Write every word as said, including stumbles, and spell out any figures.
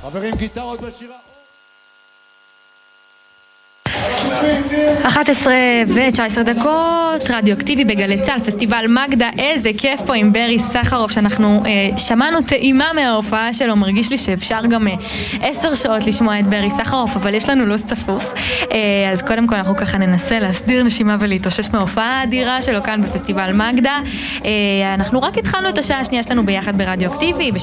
חברים, גיטרות בשירה. אחת עשרה ותשע עשרה דקות, רדיו-אקטיבי בגלי צה"ל, פסטיבל מגדה, איזה כיף פה עם ברי סחרוף, שאנחנו אה, שמענו טעימה מההופעה שלו, מרגיש לי שאפשר גם אה, עשר שעות לשמוע את ברי סחרוף, אבל יש לנו לו"ז צפוף, אה, אז קודם כל אנחנו ככה ננסה להסדיר נשימה ולהתאושש מההופעה האדירה שלו כאן בפסטיבל מגדה. אה, אנחנו רק התחלנו את השעה השנייה שלנו ביחד ברדיו-אקטיבי,